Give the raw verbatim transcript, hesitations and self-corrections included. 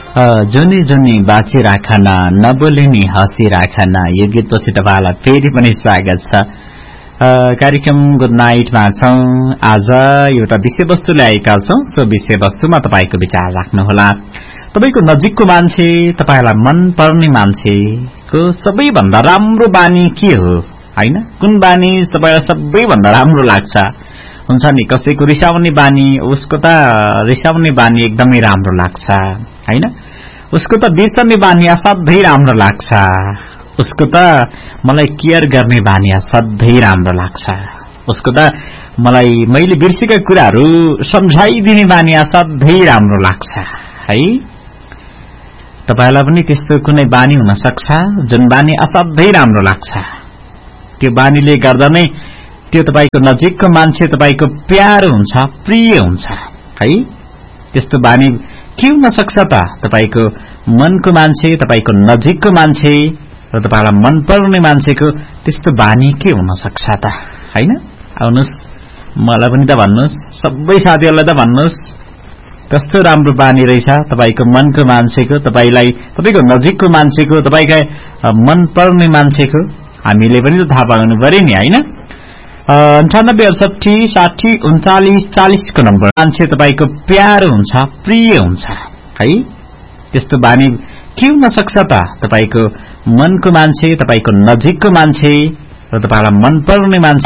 जुनी जुनी बाँची राखन नबोलिनी हँसी राखन यो गीतपछि तपाईँलाई फेरि पनि स्वागत छ। कार्यक्रम गुड नाइटमा छौं। आज एउटा विषयवस्तु ल्याएका छौं। सो विषयवस्तुमा तपाईँको विचार राख्नुहोला। तपाईँको नजिकको मान्छे, तपाईँलाई मन पर्ने मान्छेको सबैभन्दा राम्रो बानी के हो, हैन? कुन बानी तपाईँलाई सबैभन्दा राम्रो लाग्छ? हुन्छ नि कसैको रिसाउने बानी, उसको त रिसाउने बानी एकदमै राम्रो लाग्छ, हैन? उसको त बिर्सने बानी असाध्यै राम्रो लाग्छ, उसको त मलाई केयर गर्ने बानी असाध्यै राम्रो लाग्छ, उसको त मलाई मैले बिर्सेका कुराहरू सम्झाइदिने बानी असाध्यै राम्रो लाग्छ, है? तपाईलाई पनि त्यस्तो कुनै बानी हुन सक्छ जुन बानी असाध्यै राम्रो लाग्छ। त्यो बानीले गर्दा नै त्यो तपाईको नजिकको मान्छे तपाईको प्यारो हुन्छ, प्रिय हुन्छ, है? त्यस्तो बानी के हुन सक्छ त? तपाईको मनको मान्छे, तपाईको नजिकको मान्छे र तपाईलाई मन पर्ने मान्छेको त्यस्तो बानी के हुन सक्छ त, हैन? आउनुस् मलाई पनि त भन्नुस्, सबै साथीहरुलाई त भन्नुस् कस्तो राम्रो बानी रहेछ तपाईको मनको मान्छेको, तपाईलाई तपाईको नजिकको मान्छेको, तपाईका मन पर्ने मान्छेको। हामीले पनि त थाहा पाउनु पर्यो नि, हैन? अन्ठानब्बे अडसठी साठी उन्चालिस चालीस को नम्बर मान्छे तपाईको प्यारो हुन्छ, प्रिय हुन्छ, है? त्यस्तो बानी के हुन सक्छ त? तपाईको मनको मान्छे, तपाईको नजिकको मान्छे र तपाईलाई मन पर्ने मान्छे